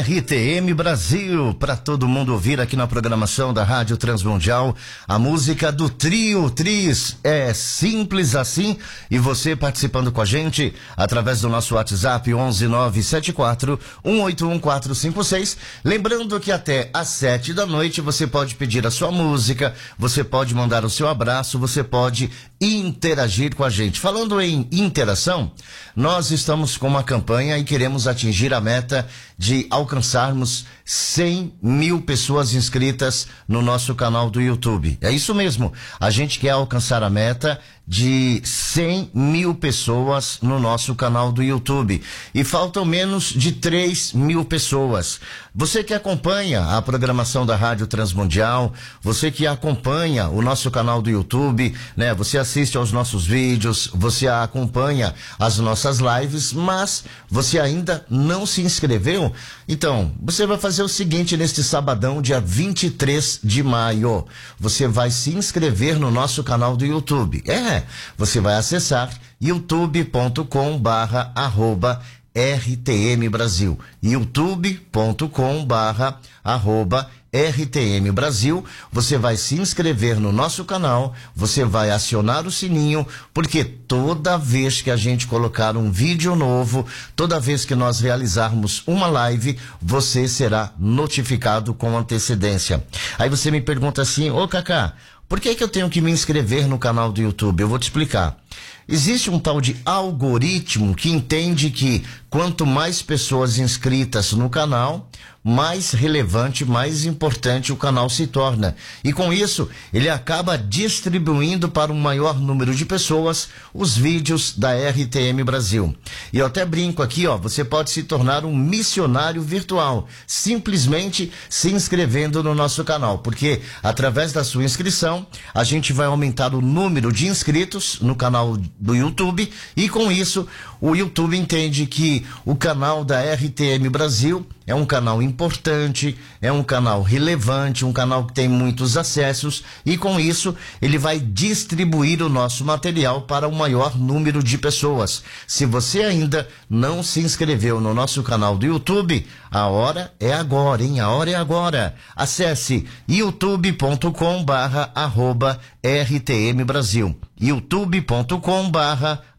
RTM Brasil, para todo mundo ouvir aqui na programação da Rádio Transmundial, a música do Trio Tris, é simples assim, e você participando com a gente através do nosso WhatsApp 11974-181456, lembrando que até às 7 da noite você pode pedir a sua música, você pode mandar o seu abraço, você pode interagir com a gente. Falando em interação, nós estamos com uma campanha e queremos atingir a meta de alcançarmos 100 mil pessoas inscritas no nosso canal do YouTube. É isso mesmo, a gente quer alcançar a meta de 100 mil pessoas no nosso canal do YouTube. E faltam menos de 3 mil pessoas. Você que acompanha a programação da Rádio Transmundial, você que acompanha o nosso canal do YouTube, né? Você assiste aos nossos vídeos, você acompanha as nossas lives, mas você ainda não se inscreveu? Então, você vai fazer o seguinte neste sabadão, dia 23 de maio. Você vai se inscrever no nosso canal do YouTube. Você vai acessar youtube.com/RTM Brasil. youtube.com/RTM Brasil. Você vai se inscrever no nosso canal, você vai acionar o sininho, porque toda vez que a gente colocar um vídeo novo, toda vez que nós realizarmos uma live, você será notificado com antecedência. Aí você me pergunta assim: ô Cacá, por que eu tenho que me inscrever no canal do YouTube? Eu vou te explicar. Existe um tal de algoritmo que entende que quanto mais pessoas inscritas no canal, mais relevante, mais importante o canal se torna. E com isso, ele acaba distribuindo para um maior número de pessoas os vídeos da RTM Brasil. E eu até brinco aqui, você pode se tornar um missionário virtual, simplesmente se inscrevendo no nosso canal, porque através da sua inscrição, a gente vai aumentar o número de inscritos no canal do YouTube, e com isso, o YouTube entende que o canal da RTM Brasil é um canal importante, é um canal relevante, um canal que tem muitos acessos, e com isso ele vai distribuir o nosso material para o maior número de pessoas. Se você ainda não se inscreveu no nosso canal do YouTube, a hora é agora, hein? A hora é agora. Acesse youtube.com/RTM Brasil. youtube.com/RTM